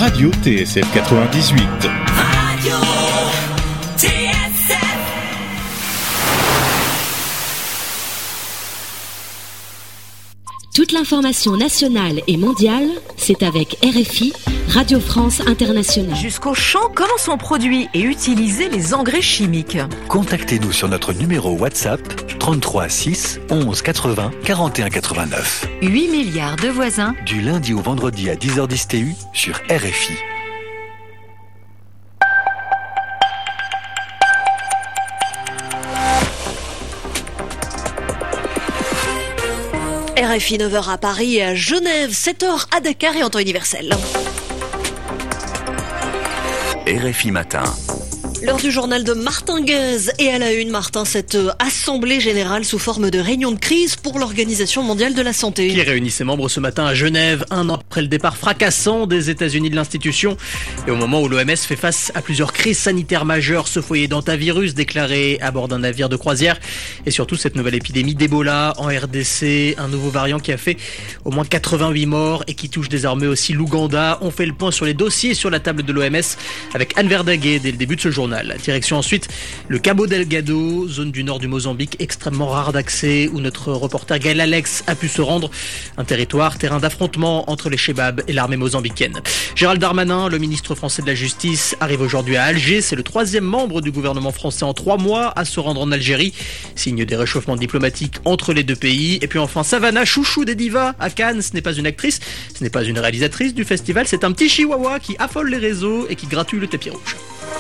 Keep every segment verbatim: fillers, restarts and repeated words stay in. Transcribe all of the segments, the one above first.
Radio T S F quatre-vingt-dix-huit. Radio T S F. Toute l'information nationale et mondiale, c'est avec R F I, Radio France Internationale. Jusqu'au champ, comment sont produits et utilisés les engrais chimiques? Contactez-nous sur notre numéro WhatsApp trente-trois six onze quatre-vingts quarante et un quatre-vingt-neuf. huit milliards de voisins. Du lundi au vendredi à dix heures dix T U sur R F I. R F I neuf heures à Paris et à Genève, sept heures à Dakar et en temps universel. R F I Matin. L'heure du journal de Martin Guez. Et à la une, Martin, cette assemblée générale sous forme de réunion de crise pour l'Organisation mondiale de la santé. Qui réunit ses membres ce matin à Genève, un an après le départ fracassant des États-Unis de l'institution. Et au moment où l'O M S fait face à plusieurs crises sanitaires majeures, ce foyer d'antavirus déclaré à bord d'un navire de croisière. Et surtout cette nouvelle épidémie d'Ebola en R D C, un nouveau variant qui a fait au moins quatre-vingt-huit morts et qui touche désormais aussi l'Ouganda. On fait le point sur les dossiers sur la table de l'O M S avec Anne Verdaguet dès le début de ce journal. Direction ensuite le Cabo Delgado, zone du nord du Mozambique extrêmement rare d'accès où notre reporter Gaël Alex a pu se rendre. Un territoire, terrain d'affrontement entre les Chebabs et l'armée mozambicaine. Gérald Darmanin, le ministre français de la Justice, arrive aujourd'hui à Alger. C'est le troisième membre du gouvernement français en trois mois à se rendre en Algérie. Signe des réchauffements diplomatiques entre les deux pays. Et puis enfin Savannah, chouchou des divas à Cannes. Ce n'est pas une actrice, ce n'est pas une réalisatrice du festival. C'est un petit chihuahua qui affole les réseaux et qui gratouille le tapis rouge.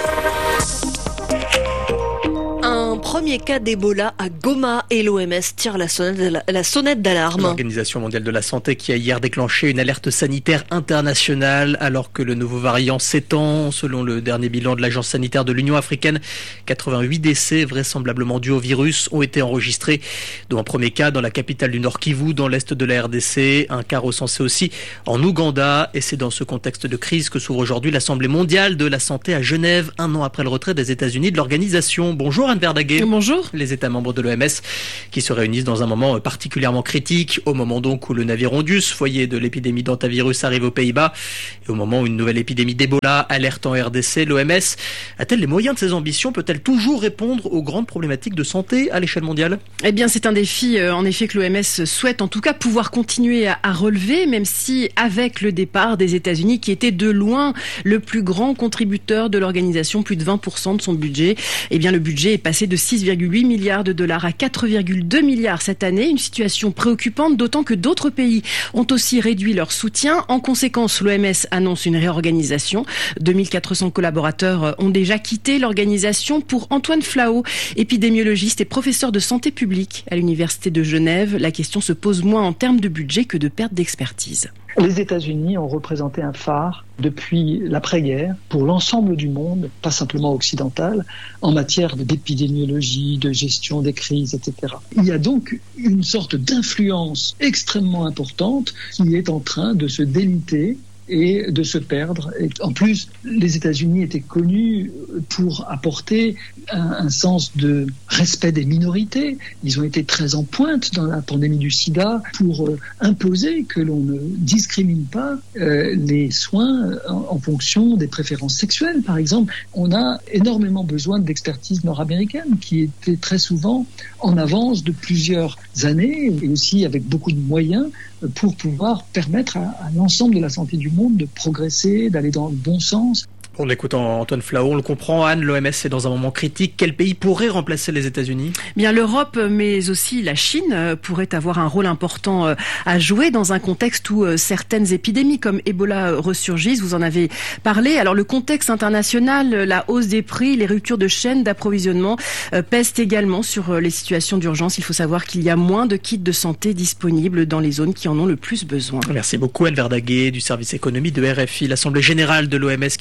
Un premier cas d'Ebola à Goma et l'O M S tire la sonnette, la sonnette d'alarme. L'Organisation mondiale de la santé qui a hier déclenché une alerte sanitaire internationale alors que le nouveau variant s'étend. Selon le dernier bilan de l'Agence sanitaire de l'Union africaine, quatre-vingt-huit décès vraisemblablement dus au virus ont été enregistrés, dont un premier cas dans la capitale du Nord Kivu, dans l'est de la R D C, un cas recensé aussi en Ouganda. Et c'est dans ce contexte de crise que s'ouvre aujourd'hui l'Assemblée mondiale de la santé à Genève, un an après le retrait des États-Unis de l'organisation. Bonjour Anne Verdaguet. Bonjour. Les États membres de l'O M S qui se réunissent dans un moment particulièrement critique, au moment donc où le navire Ondus, foyer de l'épidémie d'antavirus, arrive aux Pays-Bas, et au moment où une nouvelle épidémie d'Ebola alerte en R D C. L'O M S a-t-elle les moyens de ses ambitions? Peut-elle toujours répondre aux grandes problématiques de santé à l'échelle mondiale? Eh bien, c'est un défi, euh, en effet, que l'O M S souhaite en tout cas pouvoir continuer à, à relever, même si avec le départ des États-Unis, qui était de loin le plus grand contributeur de l'organisation, plus de vingt pour cent de son budget, eh bien, le budget est passé de six virgule huit milliards de dollars à quatre virgule deux milliards cette année. Une situation préoccupante, d'autant que d'autres pays ont aussi réduit leur soutien. En conséquence, l'O M S annonce une réorganisation. deux mille quatre cents collaborateurs ont déjà quitté l'organisation. Pour Antoine Flao, épidémiologiste et professeur de santé publique à l'Université de Genève, la question se pose moins en termes de budget que de perte d'expertise. Les États-Unis ont représenté un phare depuis l'après-guerre pour l'ensemble du monde, pas simplement occidental, en matière d'épidémiologie, de gestion des crises, et cetera. Il y a donc une sorte d'influence extrêmement importante qui est en train de se déliter et de se perdre. Et en plus, les États-Unis étaient connus pour apporter un, un sens de respect des minorités. Ils ont été très en pointe dans la pandémie du sida pour euh, imposer que l'on ne discrimine pas euh, les soins en, en fonction des préférences sexuelles. Par exemple, on a énormément besoin d'expertise nord-américaine qui était très souvent en avance de plusieurs années et aussi avec beaucoup de moyens pour pouvoir permettre à, à l'ensemble de la santé du monde de progresser, d'aller dans le bon sens. En écoutant Antoine Flao, on le comprend, Anne, l'O M S est dans un moment critique. Quel pays pourrait remplacer les États-Unis? Bien, l'Europe, mais aussi la Chine pourrait avoir un rôle important à jouer dans un contexte où certaines épidémies comme Ebola ressurgissent. Vous en avez parlé. Alors, le contexte international, la hausse des prix, les ruptures de chaînes d'approvisionnement pèsent également sur les situations d'urgence. Il faut savoir qu'il y a moins de kits de santé disponibles dans les zones qui en ont le plus besoin. Merci beaucoup, Anne Verdaguet, du service économie de R F I. L'Assemblée générale de l'O M S qui se tient à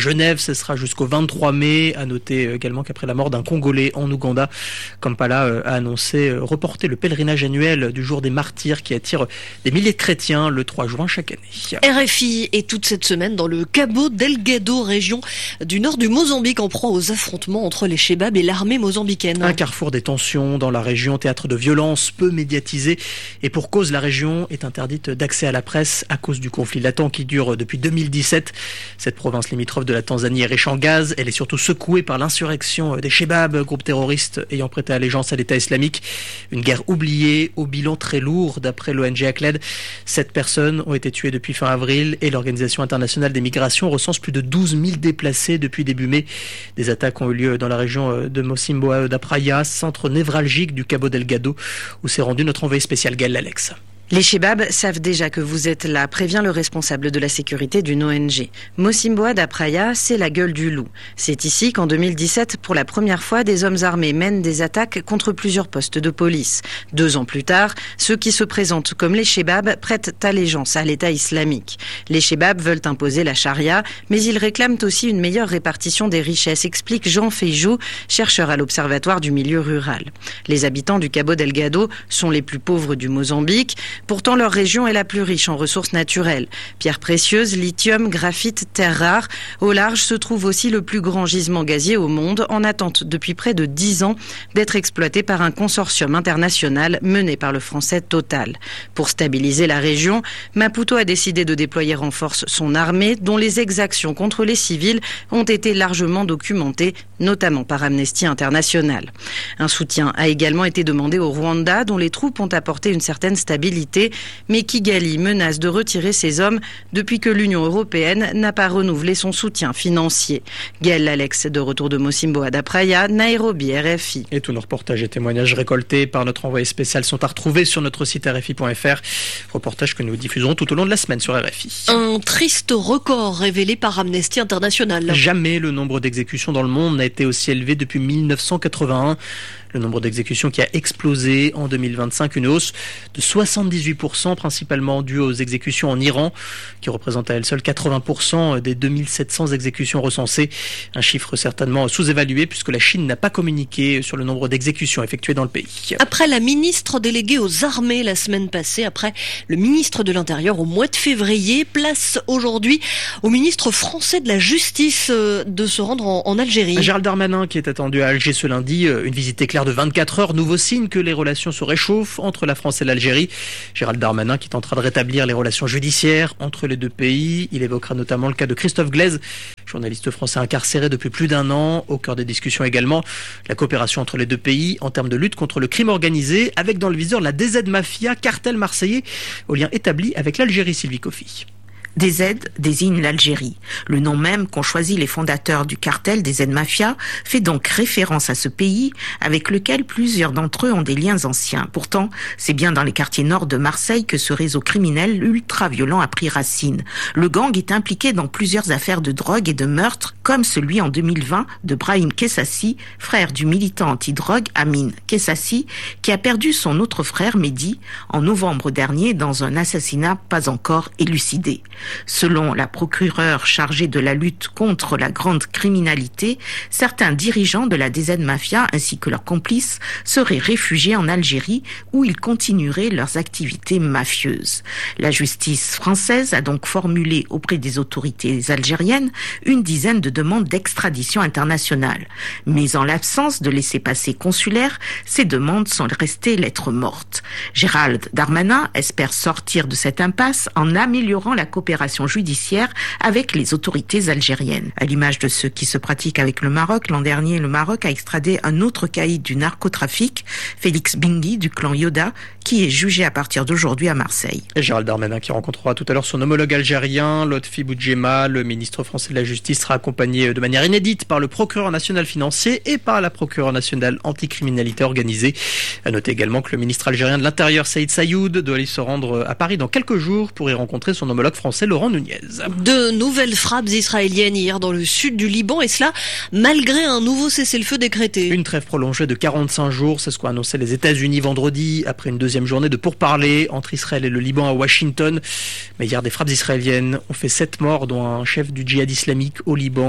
Genève. Ce sera jusqu'au vingt-trois mai. À noter également qu'après la mort d'un Congolais en Ouganda, Kampala a annoncé reporter le pèlerinage annuel du jour des martyrs qui attire des milliers de chrétiens le trois juin chaque année. R F I est toute cette semaine dans le Cabo Delgado, région du nord du Mozambique, en proie aux affrontements entre les Chebabs et l'armée mozambicaine. Un carrefour des tensions dans la région, théâtre de violences peu médiatisé, et pour cause, la région est interdite d'accès à la presse à cause du conflit latent qui dure depuis deux mille dix-sept. Cette province limitrophe de la Tanzanie est riche en gaz. Elle est surtout secouée par l'insurrection des Chebabs, groupe terroriste ayant prêté allégeance à l'État islamique. Une guerre oubliée au bilan très lourd d'après l'O N G ACLED. Sept personnes ont été tuées depuis fin avril et l'Organisation internationale des migrations recense plus de douze mille déplacés depuis début mai. Des attaques ont eu lieu dans la région de Mocimboa da Praia, centre névralgique du Cabo Delgado, où s'est rendu notre envoyé spécial Gaël Alex. Les Chebabs savent déjà que vous êtes là, prévient le responsable de la sécurité d'une O N G. Mocimboa da Praia, c'est la gueule du loup. C'est ici qu'en deux mille dix-sept, pour la première fois, des hommes armés mènent des attaques contre plusieurs postes de police. Deux ans plus tard, ceux qui se présentent comme les Chebabs prêtent allégeance à l'État islamique. Les Chebabs veulent imposer la charia, mais ils réclament aussi une meilleure répartition des richesses, explique Jean Feijou, chercheur à l'Observatoire du milieu rural. Les habitants du Cabo Delgado sont les plus pauvres du Mozambique. Pourtant, leur région est la plus riche en ressources naturelles. Pierres précieuses, lithium, graphite, terres rares. Au large se trouve aussi le plus grand gisement gazier au monde, en attente depuis près de dix ans d'être exploité par un consortium international mené par le français Total. Pour stabiliser la région, Maputo a décidé de déployer en force son armée, dont les exactions contre les civils ont été largement documentées, notamment par Amnesty International. Un soutien a également été demandé au Rwanda, dont les troupes ont apporté une certaine stabilité, mais Kigali menace de retirer ses hommes depuis que l'Union européenne n'a pas renouvelé son soutien financier. Gaël Alex, de retour de Mocimboa da Praia, Nairobi, R F I. Et tous nos reportages et témoignages récoltés par notre envoyé spécial sont à retrouver sur notre site R F I point F R. Reportages que nous diffuserons tout au long de la semaine sur R F I. Un triste record révélé par Amnesty International. Jamais le nombre d'exécutions dans le monde n'a été aussi élevé depuis mille neuf cent quatre-vingt-un. Le nombre d'exécutions qui a explosé en deux mille vingt-cinq, une hausse de soixante-dix-huit pour cent, principalement due aux exécutions en Iran, qui représente à elle seule quatre-vingts pour cent des deux mille sept cents exécutions recensées. Un chiffre certainement sous-évalué puisque la Chine n'a pas communiqué sur le nombre d'exécutions effectuées dans le pays. Après la ministre déléguée aux armées la semaine passée, après le ministre de l'Intérieur au mois de février, place aujourd'hui au ministre français de la Justice de se rendre en, en Algérie. Gérald Darmanin qui est attendu à Alger ce lundi, une visite éclair de vingt-quatre heures, nouveau signe que les relations se réchauffent entre la France et l'Algérie. Gérald Darmanin qui tentera de rétablir les relations judiciaires entre les deux pays. Il évoquera notamment le cas de Christophe Glaise, journaliste français incarcéré depuis plus d'un an. Au cœur des discussions également, la coopération entre les deux pays en termes de lutte contre le crime organisé, avec dans le viseur la D Z Mafia, cartel marseillais aux liens établis avec l'Algérie. Sylvie Coffy. D Z désigne l'Algérie. Le nom même qu'ont choisi les fondateurs du cartel des Z Mafia fait donc référence à ce pays avec lequel plusieurs d'entre eux ont des liens anciens. Pourtant, c'est bien dans les quartiers nord de Marseille que ce réseau criminel ultra-violent a pris racine. Le gang est impliqué dans plusieurs affaires de drogue et de meurtre, comme celui en deux mille vingt de Brahim Kessassi, frère du militant anti-drogue Amin Kessassi, qui a perdu son autre frère Mehdi en novembre dernier dans un assassinat pas encore élucidé. Selon la procureure chargée de la lutte contre la grande criminalité, certains dirigeants de la D Z Mafia ainsi que leurs complices seraient réfugiés en Algérie où ils continueraient leurs activités mafieuses. La justice française a donc formulé auprès des autorités algériennes une dizaine de demandes d'extradition internationale. Mais en l'absence de laissez-passer consulaire, ces demandes sont restées lettres mortes. Gérald Darmanin espère sortir de cette impasse en améliorant la coopération judiciaire avec les autorités algériennes. À l'image de ce qui se pratique avec le Maroc, l'an dernier, le Maroc a extradé un autre caïd du narcotrafic, Félix Bingui du clan Yoda, qui est jugé à partir d'aujourd'hui à Marseille. Et Gérald Darmanin qui rencontrera tout à l'heure son homologue algérien, Lotfi Boudjema. Le ministre français de la Justice sera accompagné de manière inédite par le procureur national financier et par la procureure nationale anticriminalité organisée. À noter également que le ministre algérien de l'Intérieur, Saïd Sayoud, doit aller se rendre à Paris dans quelques jours pour y rencontrer son homologue français, Laurent Nunez. De nouvelles frappes israéliennes hier dans le sud du Liban, et cela malgré un nouveau cessez-le-feu décrété. Une trêve prolongée de quarante-cinq jours, c'est ce qu'ont annoncé les États-Unis vendredi, après une deuxième journée de pourparlers entre Israël et le Liban à Washington. Mais hier, des frappes israéliennes ont fait sept morts, dont un chef du djihad islamique au Liban.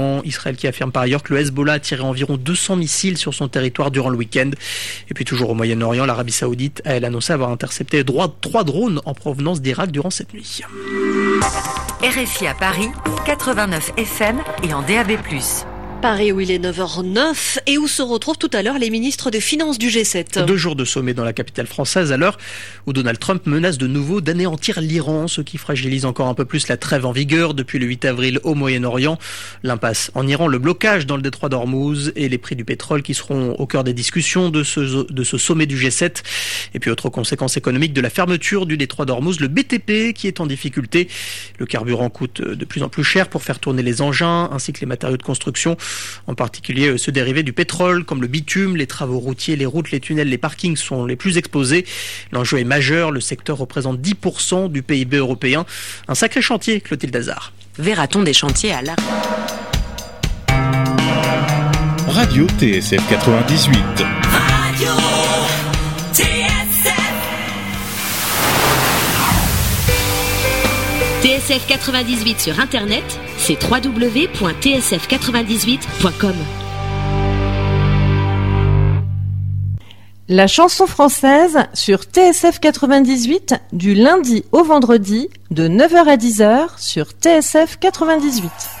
Moyen-Orient. Israël qui affirme par ailleurs que le Hezbollah a tiré environ deux cents missiles sur son territoire durant le week-end. Et puis toujours au Moyen-Orient, l'Arabie Saoudite a elle annoncé avoir intercepté trois drones en provenance d'Irak durant cette nuit. R F I à Paris, quatre-vingt-neuf F M et en D A B plus. Paris où il est neuf heures neuf et où se retrouvent tout à l'heure les ministres des Finances du G sept. Deux jours de sommet dans la capitale française à l'heure où Donald Trump menace de nouveau d'anéantir l'Iran, ce qui fragilise encore un peu plus la trêve en vigueur depuis le huit avril au Moyen-Orient. L'impasse en Iran, le blocage dans le détroit d'Ormuz et les prix du pétrole qui seront au cœur des discussions de ce, de ce sommet du G sept. Et puis autre conséquence économique de la fermeture du détroit d'Ormuz, le B T P qui est en difficulté. Le carburant coûte de plus en plus cher pour faire tourner les engins ainsi que les matériaux de construction. En particulier ceux dérivés du pétrole comme le bitume, les travaux routiers, les routes, les tunnels, les parkings sont les plus exposés. L'enjeu est majeur, le secteur représente dix pour cent du P I B européen. Un sacré chantier, Clotilde Hazard. Verra-t-on des chantiers à l'arrêt ? Radio T S F quatre-vingt-dix-huit. Radio T S F. T S F quatre-vingt-dix-huit sur Internet, c'est w w w point t s f quatre-vingt-dix-huit point com. La chanson française sur T S F quatre-vingt-dix-huit du lundi au vendredi de neuf heures à dix heures sur T S F quatre-vingt-dix-huit.